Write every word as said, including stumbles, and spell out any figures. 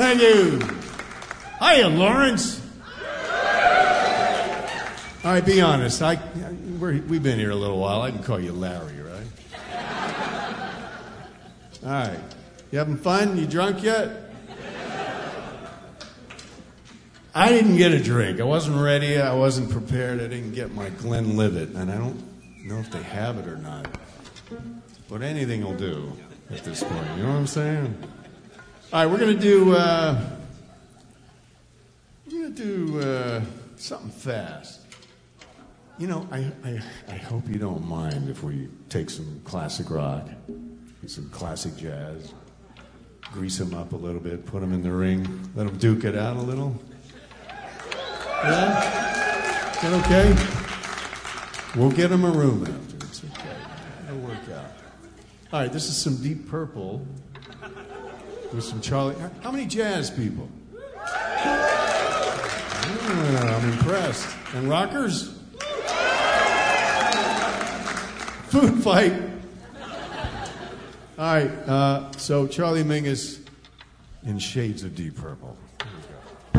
Thank you. Hiya, Lawrence. All right, be honest. I, we're, we've been here a little while. I can call you Larry, right? All right. You having fun? You drunk yet? I didn't get a drink. I wasn't ready. I wasn't prepared. I didn't get my Glenlivet, and I don't know if they have it or not. But anything will do at this point. You know what I'm saying? All right, we're gonna do. Uh, we're gonna do uh, something fast. You know, I, I I hope you don't mind if we take some classic rock, some classic jazz, grease them up a little bit, put them in the ring, let them duke it out a little. Yeah? Is that okay? We'll get them a room after. It's okay. It'll work out. All right, this is some Deep Purple with some Charlie. How many jazz people? Yeah, I'm impressed. And rockers? Food fight. All right, uh, so Charlie Mingus in Shades of Deep Purple.